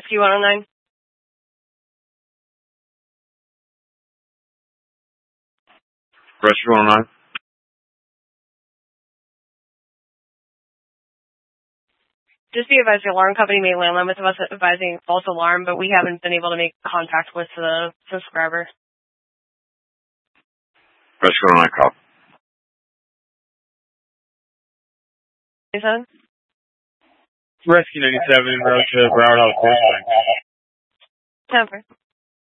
Rescue 109. Rescue 109. Just be advised, the alarm company made landline with us advising false alarm, but we haven't been able to make contact with the subscriber. Rescue 109, call. Rescue 97 en route to Broward House. 10-4.